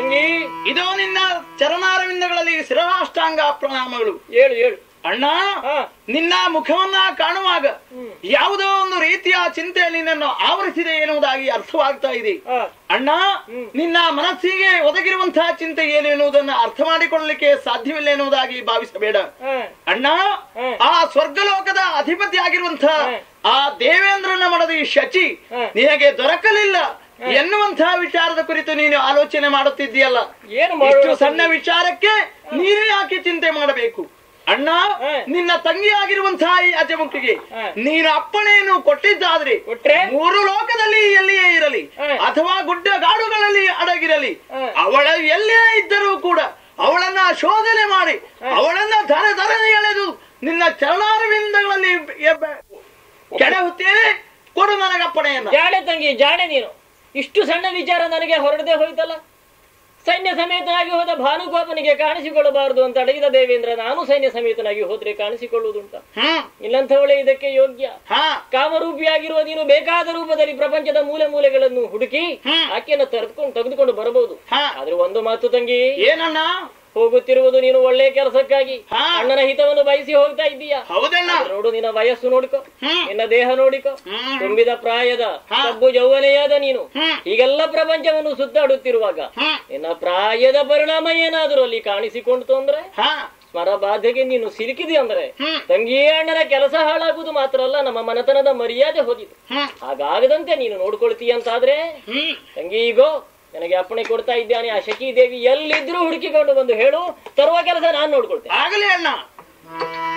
ತಂಗಿ. ಇದೋ ನಿನ್ನ ಚರಣಾರವಿಂದಗಳಲ್ಲಿ ಶಿರರಾಷ್ಟಾಂಗ ಪ್ರಣಾಮಗಳು. ಹೇಳು ಹೇಳು. ಅಣ್ಣ, ನಿನ್ನ ಮುಖವನ್ನ ಕಾಣುವಾಗ ಯಾವುದೋ ಒಂದು ರೀತಿಯ ಚಿಂತೆ ನಿನ್ನನ್ನು ಆವರಿಸಿದೆ ಎನ್ನುವುದಾಗಿ ಅರ್ಥವಾಗ್ತಾ ಇದೆ. ಅಣ್ಣ, ನಿನ್ನ ಮನಸ್ಸಿಗೆ ಒದಗಿರುವಂತಹ ಚಿಂತೆ ಏನು ಎನ್ನುವುದನ್ನು ಅರ್ಥ ಮಾಡಿಕೊಳ್ಳಲಿಕ್ಕೆ ಸಾಧ್ಯವಿಲ್ಲ ಎನ್ನುವುದಾಗಿ ಭಾವಿಸಬೇಡ. ಅಣ್ಣ, ಆ ಸ್ವರ್ಗಲೋಕದ ಅಧಿಪತಿ ಆಗಿರುವಂತಹ ಆ ದೇವೇಂದ್ರನ ಮಡದಿ ಶಚಿ ನಿನಗೆ ದೊರಕಲಿಲ್ಲ ಎನ್ನುವಂತಹ ವಿಚಾರದ ಕುರಿತು ನೀನು ಆಲೋಚನೆ ಮಾಡುತ್ತಿದ್ದೀಯಲ್ಲ. ಇಷ್ಟು ಸಣ್ಣ ವಿಚಾರಕ್ಕೆ ನೀನು ಯಾಕೆ ಚಿಂತೆ ಮಾಡಬೇಕು? ಅಣ್ಣ, ನಿನ್ನ ತಂಗಿ ಆಗಿರುವಂತಹ ಈ ಅಜಮುಖಿಗೆ ನೀನು ಅಪ್ಪಣೆಯನ್ನು ಕೊಟ್ಟಿದ್ದಾದ್ರೆ ಮೂರು ಲೋಕದಲ್ಲಿ ಎಲ್ಲಿಯೇ ಇರಲಿ ಅಥವಾ ಗುಡ್ಡ ಗಾಡುಗಳಲ್ಲಿ ಅಡಗಿರಲಿ, ಅವಳ ಎಲ್ಲೇ ಇದ್ದರೂ ಕೂಡ ಅವಳನ್ನ ಶೋಧನೆ ಮಾಡಿ ಅವಳನ್ನ ಧರೆ ಎಳೆದು ನಿನ್ನ ಚರಣಾರವಿಂದಗಳಲ್ಲಿ ಕೆಡಹುತ್ತೇನೆ. ಕೊಡು ನನಗೆ ಅಪ್ಪಣೆಯನ್ನು. ಜಾಣೆ ತಂಗಿ, ಜಾಣೆ ನೀನು. ಇಷ್ಟು ಸಣ್ಣ ವಿಚಾರ ನನಗೆ ಹೊರಡದೆ ಹೋಯ್ತಲ್ಲ. ಸೈನ್ಯ ಸಮೇತನಾಗಿ ಹೋದ ಭಾನುಗೋಪನಿಗೆ ಕಾಣಿಸಿಕೊಳ್ಳಬಾರದು ಅಂತ ಅಡಗಿದ ದೇವೇಂದ್ರ ನಾನು ಸೈನ್ಯ ಸಮೇತನಾಗಿ ಹೋದ್ರೆ ಕಾಣಿಸಿಕೊಳ್ಳುವುದುಂಟ? ಇಲ್ಲಂಥವಳೆ ಇದಕ್ಕೆ ಯೋಗ್ಯ. ಕಾಮರೂಪಿಯಾಗಿರುವ ನೀನು ಬೇಕಾದ ರೂಪದಲ್ಲಿ ಪ್ರಪಂಚದ ಮೂಲೆ ಮೂಲೆಗಳನ್ನು ಹುಡುಕಿ ಆಕೆಯನ್ನು ತೆಗೆದುಕೊಂಡು ಬರಬಹುದು. ಆದ್ರೆ ಒಂದು ಮಾತು ತಂಗಿ, ಏನಣ್ಣ? ಹೋಗುತ್ತಿರುವುದು ನೀನು ಒಳ್ಳೆ ಕೆಲಸಕ್ಕಾಗಿ, ಅಣ್ಣನ ಹಿತವನ್ನು ಬಯಸಿ ಹೋಗ್ತಾ ಇದ್ದೀಯಾ. ನೋಡು, ನಿನ್ನ ವಯಸ್ಸು ನೋಡಿಕೊ, ನಿನ್ನ ದೇಹ ನೋಡಿಕೊ, ತುಂಬಿದ ಪ್ರಾಯದ ಕಬ್ಬು ಯೌವನೆಯಾದ ನೀನು ಹೀಗೆಲ್ಲ ಪ್ರಪಂಚವನ್ನು ಸುತ್ತಾಡುತ್ತಿರುವಾಗ ನಿನ್ನ ಪ್ರಾಯದ ಪರಿಣಾಮ ಏನಾದರೂ ಅಲ್ಲಿ ಕಾಣಿಸಿಕೊಂಡಿತು ಅಂದ್ರೆ, ಸ್ಮರ ಬಾಧೆಗೆ ನೀನು ಸಿಲುಕಿದೆ ಅಂದ್ರೆ ತಂಗಿಯೇ ಅಣ್ಣನ ಕೆಲಸ ಹಾಳಾಗುವುದು ಮಾತ್ರ ಅಲ್ಲ, ನಮ್ಮ ಮನತನದ ಮರ್ಯಾದೆ ಹೋದಿತು. ಹಾಗಾಗದಂತೆ ನೀನು ನೋಡ್ಕೊಳ್ತೀಯ ಅಂತಾದ್ರೆ ತಂಗಿ, ಈಗೋ ನನಗೆ ಅಪ್ಪಣೆ ಕೊಡ್ತಾ ಇದ್ದಾನೆ. ಆ ಶಚಿ ದೇವಿ ಎಲ್ಲಿದ್ರೂ ಹುಡುಕಿಕೊಂಡು ಬಂದು ಹೇಳು, ತರುವ ಕೆಲಸ ನಾನು ನೋಡ್ಕೊಳ್ತೇನೆ. ಆಗಲಿ ಅಣ್ಣ.